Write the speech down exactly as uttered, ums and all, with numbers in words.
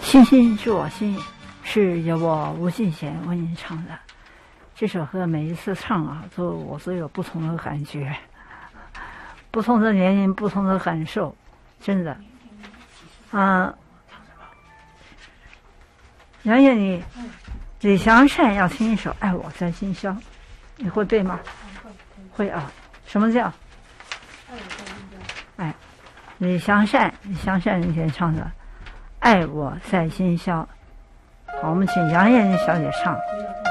星星是我心，是由我吴敬贤为您唱的。这首歌每一次唱啊，都我都有不同的感觉，不同的年龄，不同的感受，真的。啊、呃，杨艳，你李祥善要听一首《爱我在今宵》，你会背吗？会啊。什么叫？哎，李祥善，李祥善以前唱的《爱我在今宵》。好，我们请杨艳小姐唱。